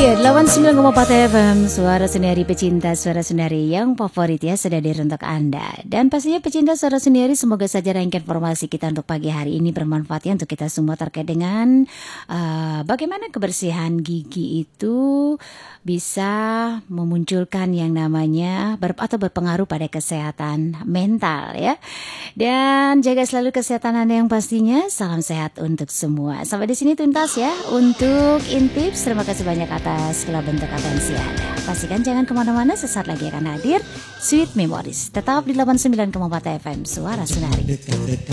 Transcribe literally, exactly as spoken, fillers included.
delapan puluh sembilan koma empat F M, suara sendiri pecinta suara sendiri yang favorit ya, sudah hadir untuk Anda. Dan pastinya pecinta suara sendiri, semoga saja rangkaian informasi kita untuk pagi hari ini bermanfaat ya untuk kita semua terkait dengan uh, bagaimana kebersihan gigi itu bisa memunculkan yang namanya ber, atau berpengaruh pada kesehatan mental ya. Dan jaga selalu kesehatan Anda yang pastinya. Salam sehat untuk semua. Sampai di sini tuntas ya untuk Intips. Terima kasih banyak atas segala bentuk atensi Anda. Pastikan jangan kemana-mana, sesaat lagi akan hadir Sweet Memories. Tetap di delapan puluh sembilan koma empat F M, suara Sunari.